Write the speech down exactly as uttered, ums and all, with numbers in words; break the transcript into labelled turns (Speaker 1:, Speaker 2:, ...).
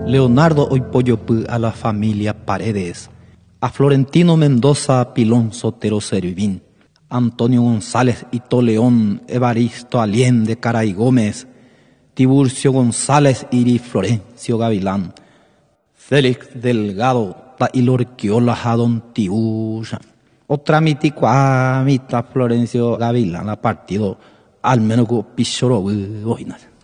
Speaker 1: Leonardo Oipoyopú a la familia Paredes, a Florentino Mendoza Pilón Sotero Servín, Antonio González Ito León, Evaristo Allende Caray Gómez, Tiburcio González Iri Florencio Gavilán, Félix Delgado Ta Ilorquiola Jadon Tiburcia. Otra miticua mitad Florencio Gavilán a partido al menos con Pichoro boinas.